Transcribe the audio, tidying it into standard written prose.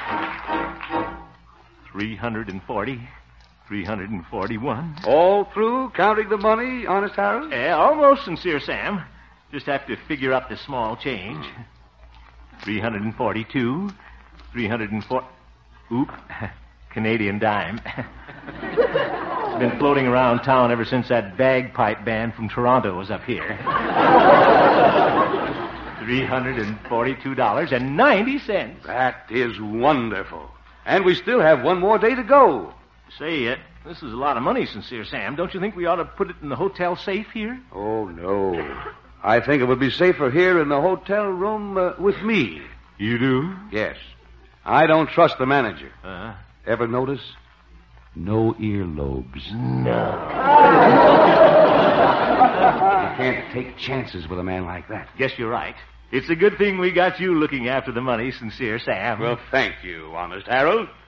$340, $341. All through, counting the money, Honest Harold? Almost, Sincere Sam. Just have to figure up the small change. 342, 304... Oop, Canadian dime. It's been floating around town ever since that bagpipe band from Toronto was up here. $342.90. That is wonderful. And we still have one more day to go. Say, this is a lot of money, Sincere Sam. Don't you think we ought to put it in the hotel safe here? Oh, no. I think it would be safer here in the hotel room with me. You do? Yes. I don't trust the manager. Ever notice? No earlobes. No. You can't take chances with a man like that. Guess you're right. It's a good thing we got you looking after the money, Sincere Sam. Well, thank you, Honest Harold.